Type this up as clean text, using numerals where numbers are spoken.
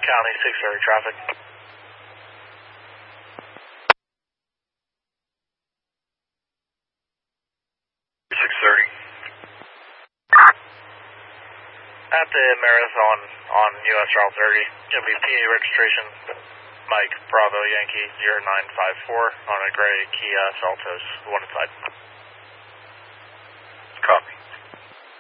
County 630 traffic. 630. At the Marathon on US Route 30, gonna be PA registration, Mike Bravo Yankee 0954 on a gray Kia Seltos, one inside.